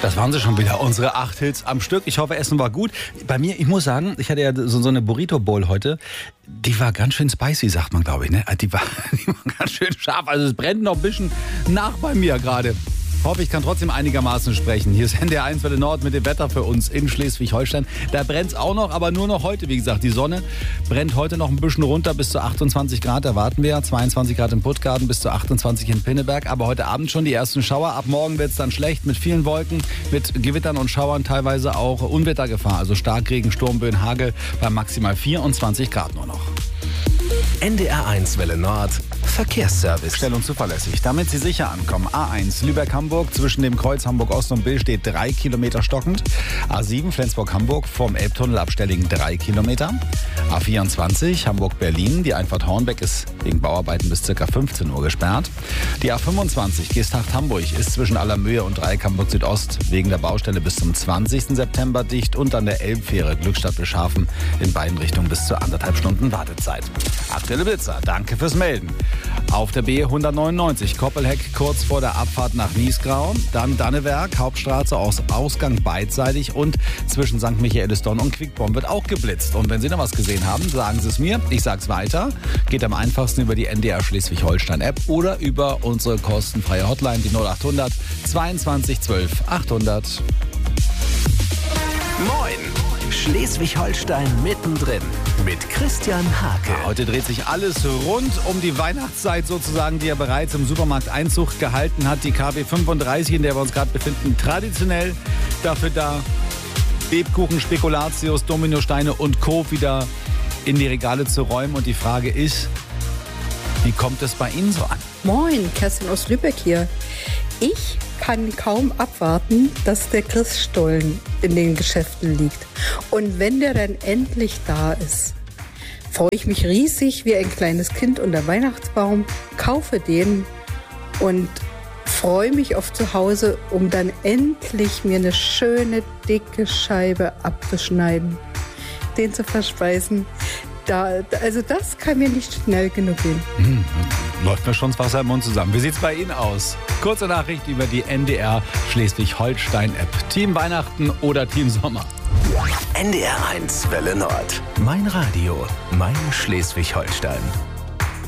Das waren sie schon wieder, unsere 8 Hits am Stück. Ich hoffe, Essen war gut. Bei mir, ich muss sagen, ich hatte ja so eine Burrito-Bowl heute. Die war ganz schön spicy, sagt man, glaube ich. Ne? Die war ganz schön scharf. Also es brennt noch ein bisschen nach bei mir gerade. Ich hoffe, ich kann trotzdem einigermaßen sprechen. Hier ist NDR 1 Welle Nord mit dem Wetter für uns in Schleswig-Holstein. Da brennt es auch noch, aber nur noch heute. Wie gesagt, die Sonne brennt heute noch ein bisschen runter. Bis zu 28 Grad erwarten wir. 22 Grad in Puttgarden, bis zu 28 in Pinneberg. Aber heute Abend schon die ersten Schauer. Ab morgen wird es dann schlecht mit vielen Wolken, mit Gewittern und Schauern. Teilweise auch Unwettergefahr. Also Starkregen, Sturmböen, Hagel bei maximal 24 Grad nur noch. NDR 1 Welle Nord Verkehrsservice. Schnell und zuverlässig, damit Sie sicher ankommen. A1 Lübeck-Hamburg zwischen dem Kreuz Hamburg-Ost und Bill steht 3 Kilometer stockend. A7 Flensburg-Hamburg vom Elbtunnel ab Stellingen 3 Kilometer. A24 Hamburg-Berlin, die Einfahrt Hornbeck ist wegen Bauarbeiten bis ca. 15 Uhr gesperrt. Die A25 Geesthacht-Hamburg ist zwischen Allermöhe und Dreieck Hamburg-Südost wegen der Baustelle bis zum 20. September dicht und an der Elbfähre Glückstadt-Bischhafen in beiden Richtungen bis zu 1,5 Stunden Wartezeit. Aktuelle Blitzer, danke fürs Melden. Auf der B199 Koppelheck kurz vor der Abfahrt nach Niesgrau, dann Dannewerk, Hauptstraße aus Ausgang beidseitig und zwischen St. Michaelisdonn und Quickborn wird auch geblitzt. Und wenn Sie noch was gesehen haben, sagen Sie es mir, ich sag's weiter. Geht am einfachsten über die NDR Schleswig-Holstein App oder über unsere kostenfreie Hotline, die 0800 22 12 800. Moin! Schleswig-Holstein mittendrin mit Christian Hake. Ja, heute dreht sich alles rund um die Weihnachtszeit sozusagen, die ja bereits im Supermarkt Einzug gehalten hat. Die KW 35, in der wir uns gerade befinden, traditionell dafür da, Lebkuchen, Spekulatius, Dominosteine und Co. wieder in die Regale zu räumen. Und die Frage ist, wie kommt es bei Ihnen so an? Moin, Kerstin aus Lübeck hier. Ich kann kaum abwarten, dass der Christstollen in den Geschäften liegt. Und wenn der dann endlich da ist, freue ich mich riesig wie ein kleines Kind unter Weihnachtsbaum, kaufe den und freue mich auf zu Hause, um dann endlich mir eine schöne, dicke Scheibe abzuschneiden, den zu verspeisen. Also das kann mir nicht schnell genug gehen. Läuft mir schon das Wasser im Mund zusammen. Wie sieht's bei Ihnen aus? Kurze Nachricht über die NDR Schleswig-Holstein-App. Team Weihnachten oder Team Sommer? NDR 1 Welle Nord. Mein Radio, mein Schleswig-Holstein.